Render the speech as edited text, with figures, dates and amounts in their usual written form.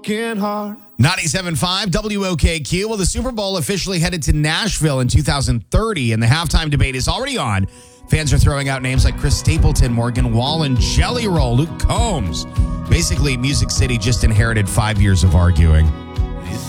broken heart. 97.5 WOKQ. Well, the Super Bowl officially headed to Nashville in 2030, and the halftime debate is already on. Fans are throwing out names like Chris Stapleton, Morgan Wallen, Jelly Roll, Luke Combs. Basically, Music City just inherited 5 years of arguing.